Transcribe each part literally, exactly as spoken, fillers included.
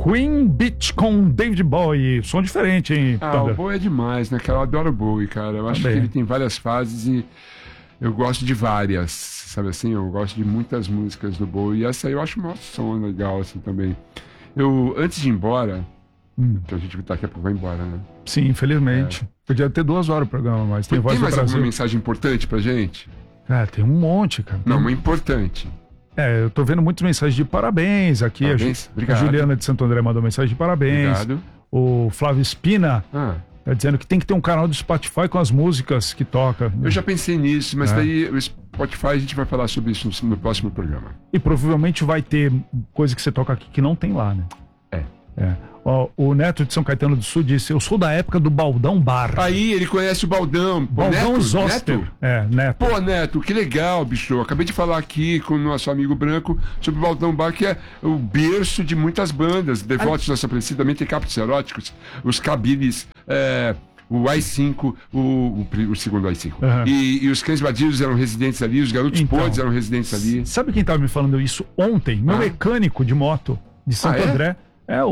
Queen Beach com David Bowie. Som diferente, hein? Ah, Thunder? o Bowie é demais, né, cara? Eu adoro o Bowie, cara. Eu acho Também. que ele tem várias fases e eu gosto de várias, sabe assim? Eu gosto de muitas músicas do Bowie. E essa aí eu acho um som legal, assim, também. Eu, antes de ir embora, Hum. que a gente daqui a pouco vai embora, né? Sim, infelizmente. Podia ter duas horas o programa, mas tem Tem, Voz do mais Brasil. alguma mensagem importante pra gente? Ah, tem um monte, cara. Não, uma importante. É, eu tô vendo muitas mensagens de parabéns aqui. Parabéns, a, Ju- obrigado. a Juliana de Santo André mandou mensagem de parabéns. Obrigado. O Flávio Espina Ah, tá dizendo que tem que ter um canal do Spotify com as músicas que toca. eu já pensei nisso, mas É. daí o Spotify a gente vai falar sobre isso no, no próximo programa. E provavelmente vai ter coisa que você toca aqui que não tem lá, né? É. É. Ó, o Neto de São Caetano do Sul disse: eu sou da época do Baldão Bar. Aí ele conhece o Baldão. Pô, Baldão Neto? Zoster. Neto? É, Neto. Pô, Neto, que legal, bicho. Eu acabei de falar aqui com o nosso amigo Branco sobre o Baldão Bar, que é o berço de muitas bandas. Devotos Nossa Aparecida, também tem Capos Eróticos, os Cabiles, é, o A I cinco, o, o, pri- o segundo A I cinco. Uhum. E, e os Cães Vadios eram residentes ali, os Garotos Então. Podres eram residentes ali. Sabe quem tava me falando isso ontem? Meu Ah. mecânico de moto de Santo Ah, é? André. É o,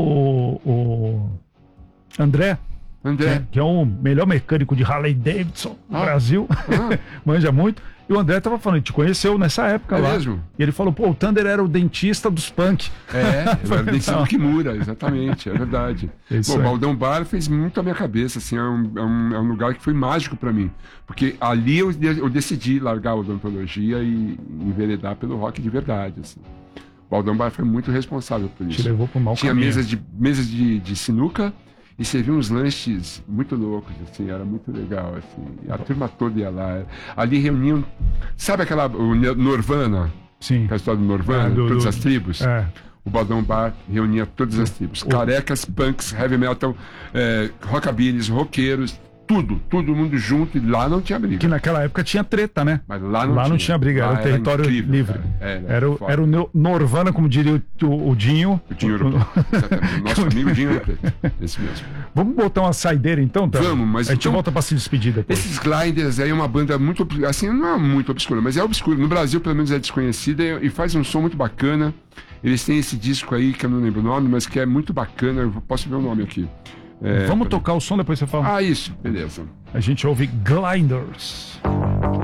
o André, que é, André, que é o melhor mecânico de Harley Davidson do Ah. Brasil. Ah. Manja muito. E o André tava falando, ele te conheceu nessa época É lá. mesmo? E ele falou, pô, o Thunder era o dentista dos punk. é, Foi era desse legal. Kimura, exatamente, é verdade. É isso Bom, o aí. Baldão Bar fez muito a minha cabeça, assim, é um, é um, é um lugar que foi mágico pra mim, porque ali eu, de- eu decidi largar a odontologia e enveredar pelo rock de verdade, assim. O Baldão Bar foi muito responsável por Te isso. levou pro mau Tinha caminho. mesas de, mesas de, de sinuca e servia uns lanches muito loucos, assim, era muito legal, assim. A turma toda ia lá. Ali reuniam, sabe aquela, o Norvana, Sim. aquela história do Norvana, É, do- todas do- as tribos? É. O Baldão Bar reunia todas as tribos. Carecas, punks, heavy metal, é, rockabilis, roqueiros, tudo, todo mundo junto, e lá não tinha briga. Que naquela época tinha treta, né? Mas lá não Lá tinha. não tinha briga, era Lá um território incrível, livre. cara. Era, Era, o, foda. era o Neo- Norvana, como diria o, o, o Dinho. O Dinho Ouro Preto. Exatamente. O nosso amigo Dinho Ouro Preto. Esse mesmo. Vamos botar uma saideira então, tá? Vamos, mas A gente então- volta pra se despedir depois. Esses Gliders aí é uma banda muito, ob- assim, não é muito obscura, mas é obscura. No Brasil, pelo menos, é desconhecida e, e faz um som muito bacana. Eles têm esse disco aí, que eu não lembro o nome, mas que é muito bacana. Eu posso ver o nome aqui. É, Vamos pra- tocar o som, depois você fala. Ah, isso. Beleza. A gente ouve Gliders.